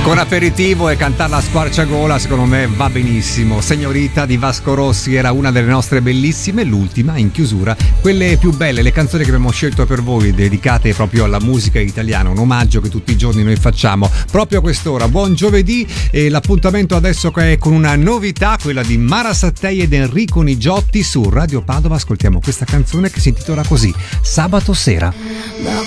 Con aperitivo e cantarla a squarciagola secondo me va benissimo. Signorita di Vasco Rossi era una delle nostre bellissime, l'ultima in chiusura, quelle più belle, le canzoni che abbiamo scelto per voi dedicate proprio alla musica italiana, un omaggio che tutti i giorni noi facciamo proprio a quest'ora. Buon giovedì, e l'appuntamento adesso è con una novità, quella di Mara Sattei ed Enrico Nigiotti su Radio Padova. Ascoltiamo questa canzone che si intitola così, Sabato sera.